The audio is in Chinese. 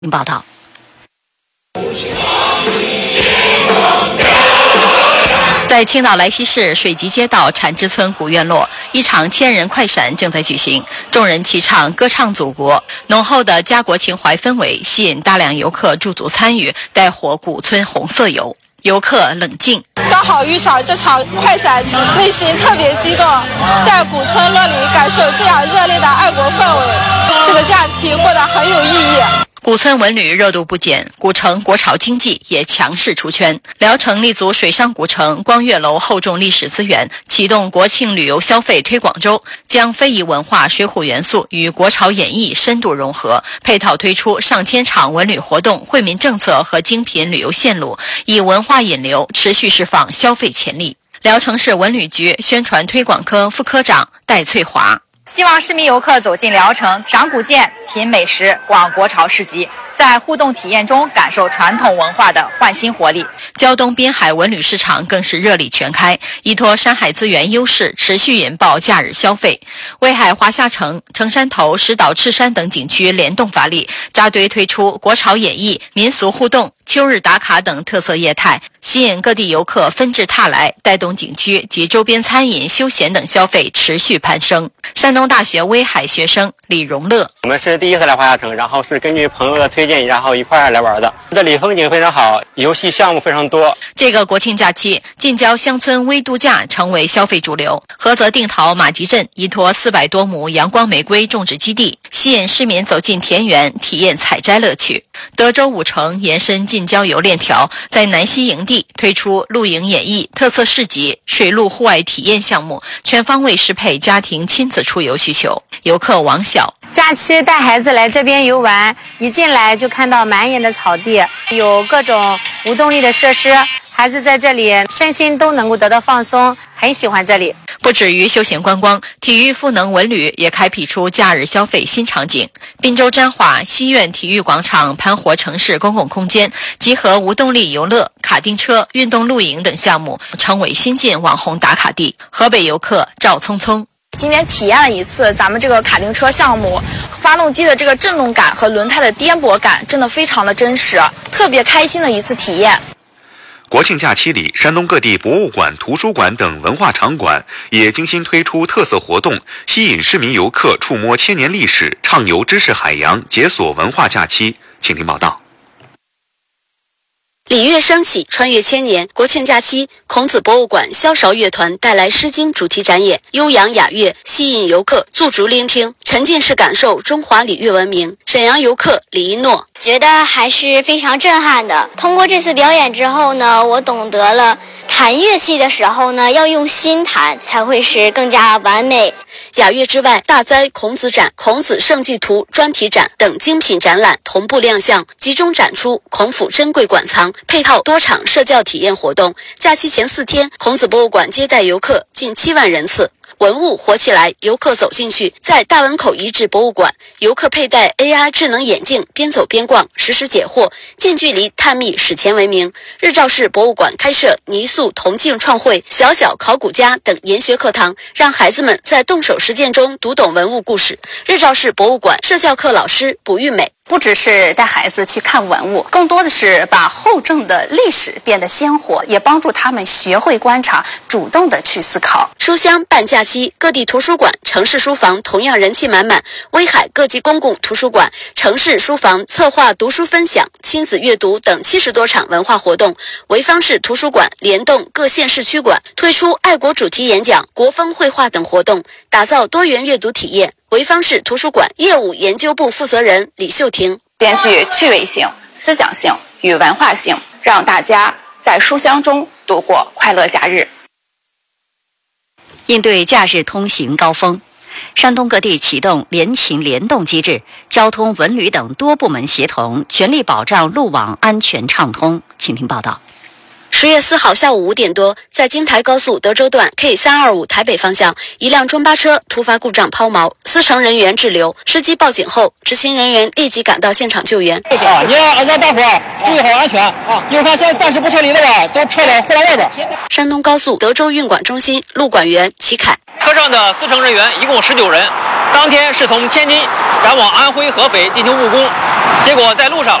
报道。在青岛莱西市水集街道产之村古院落，一场千人快闪正在举行，众人齐唱歌唱祖国，浓厚的家国情怀氛围吸引大量游客驻足参与，带火古村红色游。游客冷静， 刚好遇上这场快闪，内心特别激动，在古村落里感受这样热烈的爱国氛围，这个假期过得很有意义。 古村文旅热度不减，古城国潮经济也强势出圈。聊城立足水上古城，光岳楼厚重历史资源，启动国庆旅游消费推广周，将非遗文化、水浒元素与国潮演绎深度融合，配套推出上千场文旅活动、惠民政策和精品旅游线路，以文化引流，持续释放消费潜力。聊城市文旅局宣传推广科副科长戴翠华。 希望市民游客走进聊城，赏古建、品美食、逛国潮市集，在互动体验中感受传统文化的焕新活力。 胶东滨海文旅市场更是热力全开，依托山海资源优势，持续引爆假日消费。威海华夏城、城山头、石岛赤山等景区联动发力，扎堆推出国潮演绎、民俗互动、秋日打卡等特色业态，吸引各地游客纷至沓来，带动景区及周边餐饮、休闲等消费持续攀升。山东大学威海学生李荣乐： 我们是第一次来华夏城，然后是根据朋友的推荐，然后一块来玩的。这里风景非常好，游戏项目非常多。 这个国庆假期，近郊乡村微度假成为消费主流。菏泽定陶马集镇依托400多亩阳光玫瑰种植基地，吸引市民走进田园，体验采摘乐趣。德州五城延伸近郊游链条，在南溪营地推出露营演绎、特色市集、水陆户外体验项目，全方位适配家庭亲子出游需求。游客王晓： 假期带孩子来这边游玩，一进来就看到满眼的草地，有各种无动力的设施，孩子在这里身心都能够得到放松，很喜欢这里。 不止于休闲观光，体育赋能文旅也开辟出假日消费新场景。滨州沾化西苑体育广场盘活城市公共空间，集合无动力游乐、卡丁车、运动露营等项目，成为新晋网红打卡地。河北游客赵聪聪： 今天体验了一次咱们这个卡丁车项目，发动机的这个震动感和轮胎的颠簸感真的非常的真实，特别开心的一次体验。 国庆假期里，山东各地博物馆、图书馆等文化场馆也精心推出特色活动，吸引市民游客触摸千年历史，畅游知识海洋，解锁文化假期。请听报道。 礼乐升起，穿越千年。国庆假期，孔子博物馆萧韶乐团带来《诗经》主题展演，悠扬雅乐吸引游客驻足聆听，沉浸式感受中华礼乐文明。沈阳游客李一诺觉得还是非常震撼的。通过这次表演之后呢，我懂得了弹乐器的时候呢，要用心弹，才会是更加完美。 雅乐之外，大哉孔子展、孔子圣迹图专题展等精品展览同步亮相，集中展出孔府珍贵馆藏，配套多场社教体验活动。假期前4天，孔子博物馆接待游客近7万人次。文物活起来，游客走进去。在大汶口遗址博物馆，游客佩戴 AR 智能眼镜，边走边逛，实时解惑，近距离探秘史前为名。日照市博物馆开设泥塑铜镜创绘、小小考古家等研学课堂，让孩子们在动手实践中读懂文物故事。日照市博物馆社教课老师卜玉美： 不只是带孩子去看文物，更多的是把后正的历史变得鲜活，也帮助他们学会观察，主动的去思考。 书香办假期，各地图书馆、城市书房同样人气满满。威海各级公共图书馆、城市书房策划读书分享、亲子阅读等70多场文化活动。潍坊市图书馆联动各县市区馆，推出爱国主题演讲、国风绘画等活动，打造多元阅读体验。潍坊市图书馆业务研究部负责人李秀婷： 兼具趣味性、思想性与文化性，让大家在书香中度过快乐假日。 应对假日通行高峰，山东各地启动联勤联动机制，交通、文旅等多部门协同，全力保障路网安全畅通。请听报道。 10月4号下午5点多，在京台高速德州段 K325 台北方向，一辆中巴车突发故障抛锚，司乘人员滞留。司机报警后，执勤人员立即赶到现场救援。 你让大伙注意好安全啊！因为看现在暂时不撤离的吧，都撤到护栏外边。 山东高速德州运管中心路管员齐凯： 车上的司乘人员一共19人， 当天是从天津赶往安徽合肥进行务工，结果在路上